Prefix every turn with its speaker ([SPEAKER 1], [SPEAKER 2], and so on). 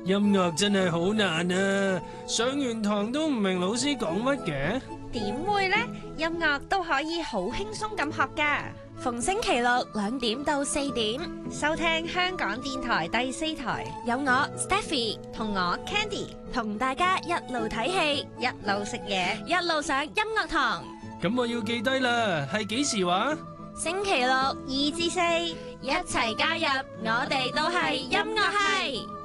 [SPEAKER 1] 音樂真係好難啊！上完堂都唔明老師講乜嘅。
[SPEAKER 2] 點會呢？音樂都可以好輕鬆咁學㗎。
[SPEAKER 3] 逢星期六2點到4點，
[SPEAKER 2] 收聽香港電台第4台，
[SPEAKER 3] 有我 Stephy
[SPEAKER 2] 同我 Candy
[SPEAKER 3] 同大家一路睇戲，
[SPEAKER 2] 一路食嘢，
[SPEAKER 3] 一路上音樂堂。
[SPEAKER 1] 咁我要記低啦，係幾時話？
[SPEAKER 3] 星期六
[SPEAKER 2] 2至4，
[SPEAKER 3] 一齊加入，我哋都係音樂系。